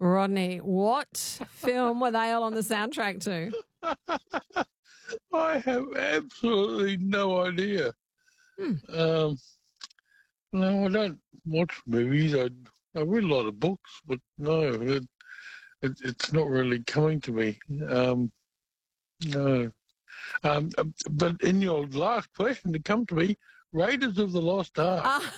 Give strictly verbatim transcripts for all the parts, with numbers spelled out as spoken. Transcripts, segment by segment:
Rodney, what film were they all on the soundtrack to? I have absolutely no idea. Hmm. Um, no, I don't watch movies. I I read a lot of books, but no, it, it, it's not really coming to me. Um, no. Um, but in your last question to come to me, Raiders of the Lost Ark Ah.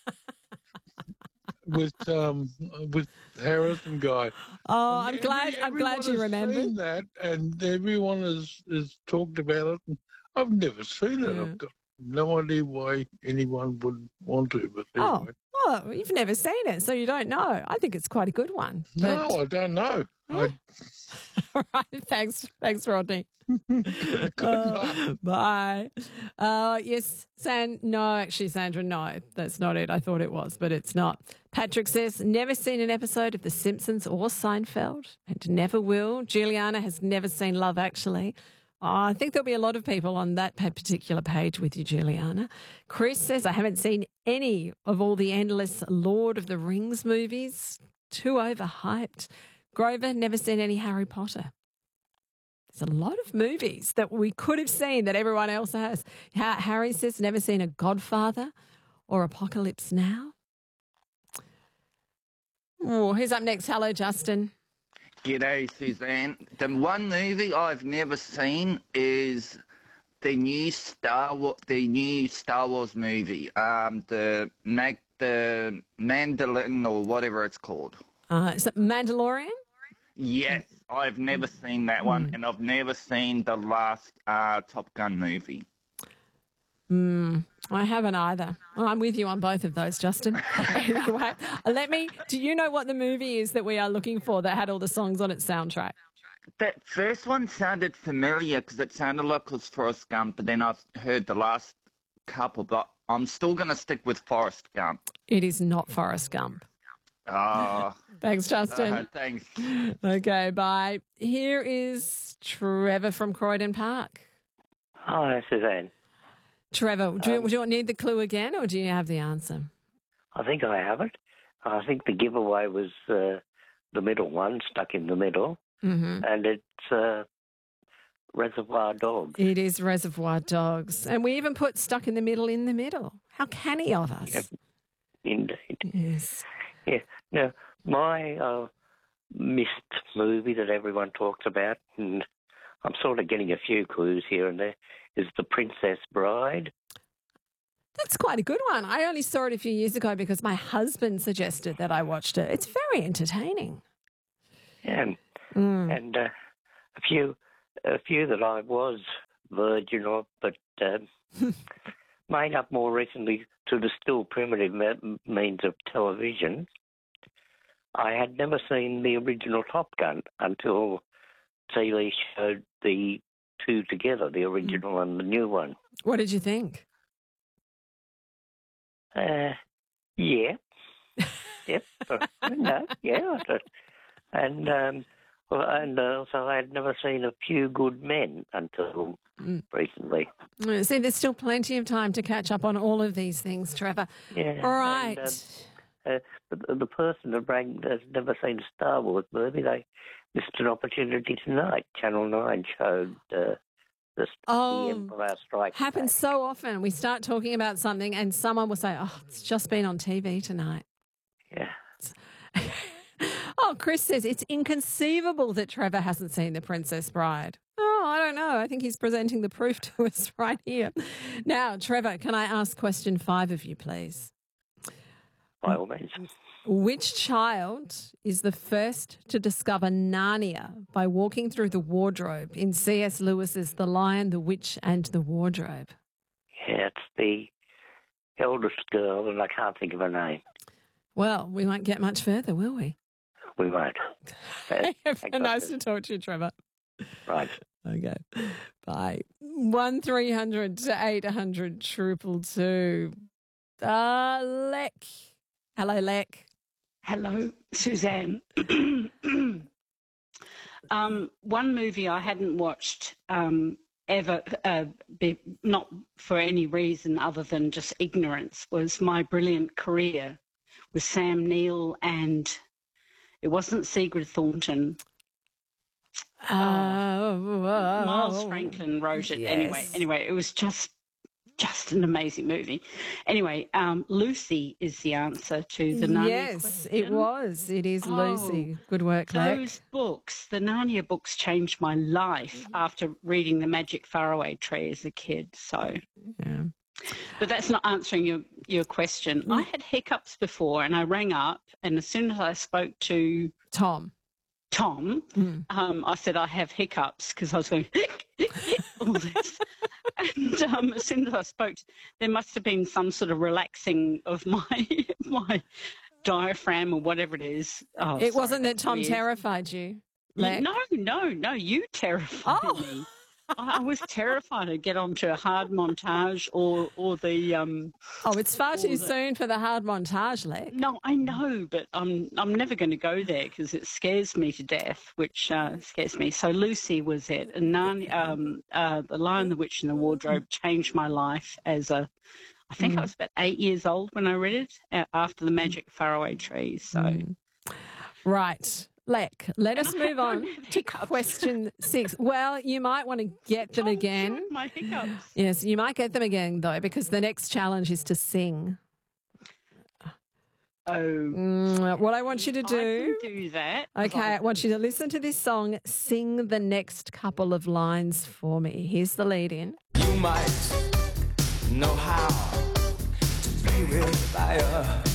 with um with Harrison Guy. Oh, And I'm every- glad. I'm glad everyone you has remembered. seen that, and everyone has, has talked about it. And I've never seen it. Yeah. I've got no idea why anyone would want to. But Oh, anyway, well, you've never seen it, so you don't know. I think it's quite a good one. no, But- I don't know. I, All right, thanks, thanks, Rodney. good luck. Uh, bye. Uh, yes, San. No, actually, Sandra, no, that's not it. I thought it was, but it's not. Patrick says, never seen an episode of The Simpsons or Seinfeld, and never will. Juliana has never seen Love Actually. Oh, I think there'll be a lot of people on that pa- particular page with you, Juliana. Chris says, I haven't seen any of all the endless Lord of the Rings movies. Too overhyped. Grover, never seen any Harry Potter. There's a lot of movies that we could have seen that everyone else has. Ha- Harry says, never seen a Godfather or Apocalypse Now. Oh, who's up next? Hello, Justin. G'day, Suzanne. The one movie I've never seen is the new Star Wars, the new Star Wars movie, um, the Mag, the Mandalorian or whatever it's called. Uh, is it Mandalorian? Yes, I've never seen that one, Mm. and I've never seen the last uh, Top Gun movie. Mm, I haven't either. Well, I'm with you on both of those, Justin. Anyway, let me, do you know what the movie is that we are looking for that had all the songs on its soundtrack? That first one sounded familiar because it sounded like it was Forrest Gump, but then I've heard the last couple, but I'm still going to stick with Forrest Gump. It is not Forrest Gump. Oh, Thanks, Justin. uh, thanks. Okay, bye. Here is Trevor from Croydon Park. Hi, Suzanne. Trevor, do, you, Um, do you need the clue again or do you have the answer? I think I have it. I think the giveaway was uh, the middle one, Stuck in the Middle, Mm-hmm. and it's uh, Reservoir Dogs. It is Reservoir Dogs. And we even put Stuck in the Middle in the middle. How canny of us. Yep. Indeed. Yes. Yeah. Now, my uh, missed movie that everyone talks about, and I'm sort of getting a few clues here and there, is The Princess Bride. That's quite a good one. I only saw it a few years ago because my husband suggested that I watched it. It's very entertaining. And Mm. and uh, a few a few that I was virgin of, but uh, made up more recently to the still primitive me- means of television. I had never seen the original Top Gun until T V showed the two together, the original and the new one. What did you think? Uh, yeah. Yep. Uh, no, yeah. And um, well, and also I had never seen A Few Good Men until Mm. recently. Mm, See, there's still plenty of time to catch up on all of these things, Trevor. Yeah. All right. And, um, uh, the, the person that rang has never seen a Star Wars movie. They missed an opportunity tonight. Channel nine showed uh, the, Oh, the Empire Strikes Happens Back. so often. We start talking about something and someone will say, oh, it's just been on T V tonight. Yeah. Oh, Chris says it's inconceivable that Trevor hasn't seen The Princess Bride. Oh, I don't know. I think he's presenting the proof to us right here. Now, Trevor, can I ask question five of you, please? By all means. Which child is the first to discover Narnia by walking through the wardrobe in C S Lewis's The Lion, the Witch and the Wardrobe? Yeah, it's the eldest girl, and I can't think of her name. Well, we won't get much further, will we? We won't. Uh, thank nice God. to talk to you, Trevor. Right. Okay. Bye. One three hundred to eight hundred triple two. Uh, Lek. Hello, Lek. Hello, Suzanne. um, one movie I hadn't watched um, ever, uh, be, not for any reason other than just ignorance, was My Brilliant Career with Sam Neill and It wasn't Sigrid Thornton. Oh, oh, Miles Franklin wrote it. yes. Anyway, anyway, it was just just an amazing movie. Anyway, um, Lucy is the answer to the Narnia Yes, question. it was. It is Oh, Lucy. Good work, Lex. Those books, the Narnia books, changed my life after reading The Magic Faraway Tree as a kid. So, Yeah. but that's not answering your, your question. I had hiccups before and I rang up, and as soon as I spoke to Tom. Tom, Mm. um, I said I have hiccups because I was going all this. And um, as soon as I spoke, there must have been some sort of relaxing of my my diaphragm or whatever it is. Oh, It sorry, wasn't that that's Tom weird. terrified you, Lex? No, no, no. You terrified Oh. me. I, I was terrified to get onto a hard montage or or the um. Oh, it's far too All the- soon for the hard montage, Lex. No, I know, but I'm I'm never going to go there because it scares me to death, which uh, scares me. So Lucy was it, and Narnia, um, uh, The Lion, the Witch, and the Wardrobe changed my life as a. I think I was about eight years old when I read it uh, after The Magic Faraway Tree. So. Mm. Right. Lek, let And us I move don't on have to hiccups. question six. Well, you might want to get them Oh, again. sorry, my hiccups. Yes, you might get them again, though, because the next challenge is to sing. Oh. Mm, what I want you to do. I can do that. Okay, I want you to listen to this song, sing the next couple of lines for me. Here's the lead in. You might know how to play with fire.